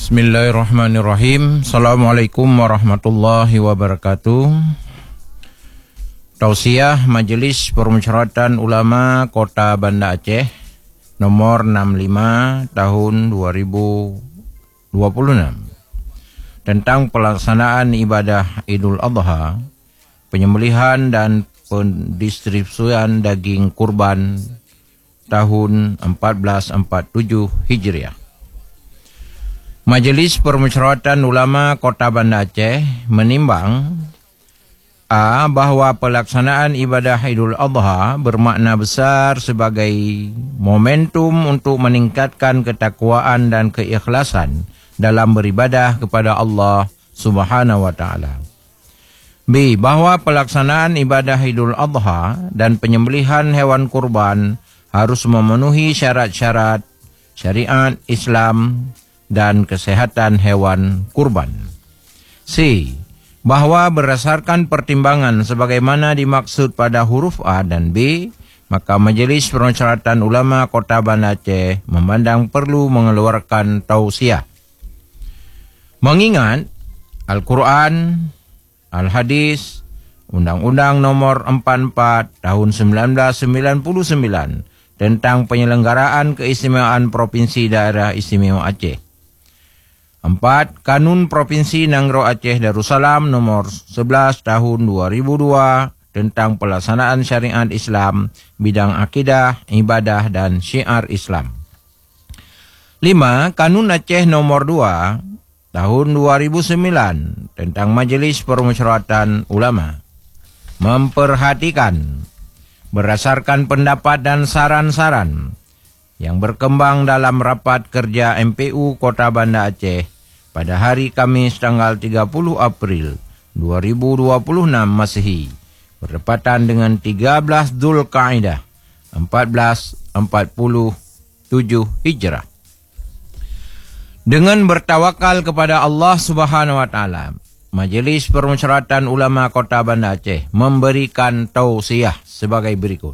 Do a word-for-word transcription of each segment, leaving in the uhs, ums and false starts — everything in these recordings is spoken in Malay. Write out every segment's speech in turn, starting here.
Bismillahirrahmanirrahim. Assalamualaikum warahmatullahi wabarakatuh. Tausiah Majelis Permusyawaratan Ulama Kota Banda Aceh nomor enam puluh lima tahun dua ribu dua puluh enam tentang pelaksanaan ibadah Idul Adha, penyembelihan dan pendistribusian daging kurban tahun seribu empat ratus empat puluh tujuh Hijriah. Majelis Permusyawaratan Ulama Kota Banda Aceh menimbang A. Bahawa pelaksanaan ibadah Idul Adha bermakna besar sebagai momentum untuk meningkatkan ketakwaan dan keikhlasan dalam beribadah kepada Allah Subhanahu wa Ta'ala. B. Bahawa pelaksanaan ibadah Idul Adha dan penyembelihan hewan kurban harus memenuhi syarat-syarat syariat Islam dan kesehatan hewan kurban. C. Bahawa berdasarkan pertimbangan sebagaimana dimaksud pada huruf A dan B, maka Majelis Permusyawaratan Ulama Kota Banda Aceh memandang perlu mengeluarkan tausiah. Mengingat Al-Quran, Al-Hadis, Undang-Undang Nomor empat puluh empat Tahun seribu sembilan ratus sembilan puluh sembilan tentang penyelenggaraan keistimewaan Provinsi Daerah Istimewa Aceh. Empat. Kanun Provinsi Nanggroe Aceh Darussalam Nomor sebelas Tahun dua ribu dua tentang pelaksanaan syariat Islam bidang akidah, ibadah dan syiar Islam. Lima. Kanun Aceh Nomor dua Tahun dua ribu sembilan tentang Majelis Permusyawaratan Ulama. Memperhatikan berdasarkan pendapat dan saran-saran yang berkembang dalam rapat kerja M P U Kota Banda Aceh pada hari Kamis tanggal tiga puluh April dua ribu dua puluh enam Masehi bertepatan dengan tiga belas Dzulqa'dah seribu empat ratus empat puluh tujuh Hijrah. Dengan bertawakal kepada Allah Subhanahu wa Ta'ala, Majelis Permusyawaratan Ulama Kota Banda Aceh memberikan tausiah sebagai berikut.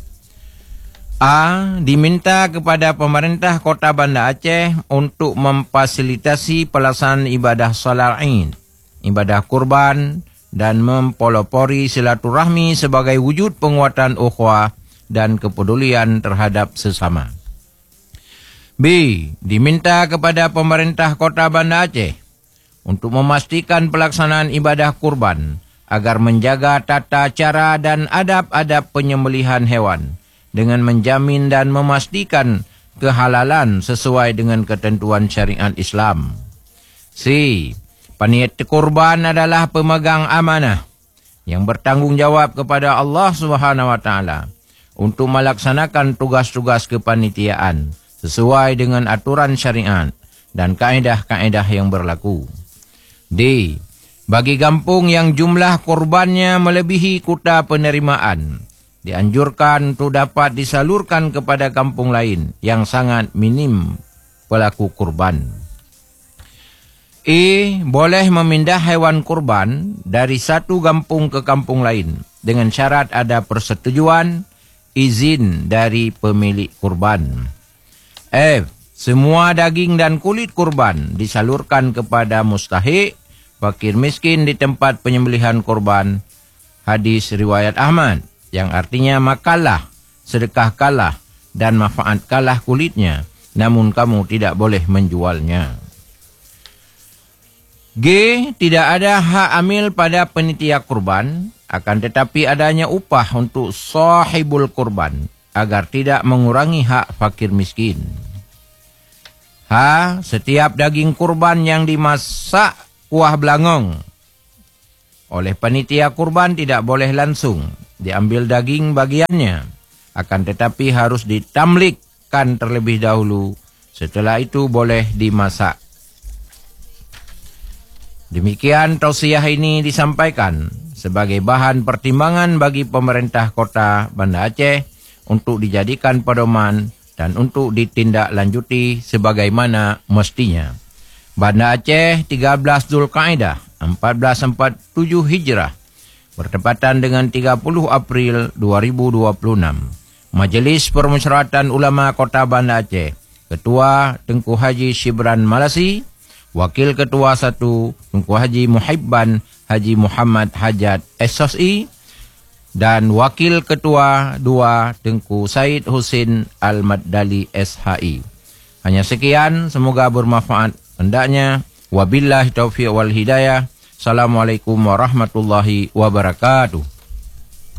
A. Diminta kepada pemerintah Kota Banda Aceh untuk memfasilitasi pelaksanaan ibadah solat Id, ibadah kurban dan mempelopori silaturahmi sebagai wujud penguatan ukhuwah dan kepedulian terhadap sesama. B. Diminta kepada pemerintah Kota Banda Aceh untuk memastikan pelaksanaan ibadah kurban agar menjaga tata cara dan adab-adab penyembelihan hewan dengan menjamin dan memastikan kehalalan sesuai dengan ketentuan syariat Islam. C. Panitia kurban adalah pemegang amanah yang bertanggungjawab kepada Allah Subhanahu wa Ta'ala untuk melaksanakan tugas-tugas kepanitiaan sesuai dengan aturan syariat dan kaedah-kaedah yang berlaku. D. Bagi kampung yang jumlah kurbannya melebihi kuota penerimaan, dianjurkan untuk dapat disalurkan kepada kampung lain yang sangat minim pelaku kurban. E. Boleh memindah hewan kurban dari satu kampung ke kampung lain dengan syarat ada persetujuan izin dari pemilik kurban. F. Semua daging dan kulit kurban disalurkan kepada mustahik, fakir miskin di tempat penyembelihan kurban. Hadis riwayat Ahmad, yang artinya makanlah, sedekahkanlah dan manfaatkanlah kulitnya, namun kamu tidak boleh menjualnya. G. Tidak ada hak amil pada penitia kurban, akan tetapi adanya upah untuk sahibul kurban, agar tidak mengurangi hak fakir miskin. H. Setiap daging kurban yang dimasak kuah belangong oleh panitia kurban tidak boleh langsung diambil daging bagiannya, akan tetapi harus ditamlikkan terlebih dahulu, setelah itu boleh dimasak. Demikian tausiah ini disampaikan sebagai bahan pertimbangan bagi pemerintah Kota Banda Aceh untuk dijadikan pedoman dan untuk ditindaklanjuti sebagaimana mestinya. Banda Aceh tiga belas Dzulqa'dah seribu empat ratus empat puluh tujuh Hijrah bertepatan dengan tiga puluh April dua ribu dua puluh enam. Majelis Permusyawaratan Ulama Kota Banda Aceh, Ketua Tengku Haji Shibran Malasi, Wakil Ketua satu, Tunku Haji Muhibban Haji Muhammad Hajat S S I. Dan Wakil Ketua dua, Tengku Said Husin Al-Maddali S H I. Hanya sekian, semoga bermanfaat. Hendaknya, wabillahi taufiq wal hidayah. Assalamualaikum warahmatullahi wabarakatuh.